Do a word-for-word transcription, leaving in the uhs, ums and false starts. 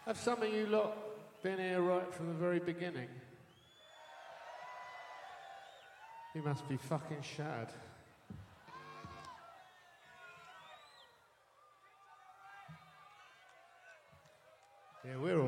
Have some of you lot been here right from the very beginning? You must be fucking shattered. Yeah, we're